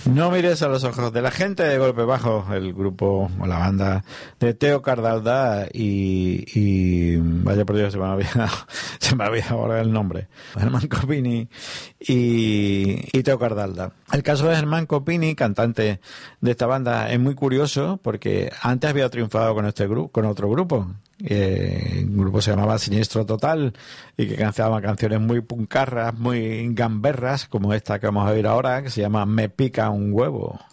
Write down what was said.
No mires a los ojos de la gente de Golpe Bajo, el grupo o la banda de Teo Cardalda y vaya por Dios, se me había ahora el nombre, Germán Copini y Teo Cardalda. El caso de Germán Copini, cantante de esta banda, es muy curioso porque antes había triunfado con con otro grupo. El grupo se llamaba Siniestro Total y que cantaba canciones muy puncarras, muy gamberras, como esta que vamos a oír ahora, que se llama Me pica un huevo.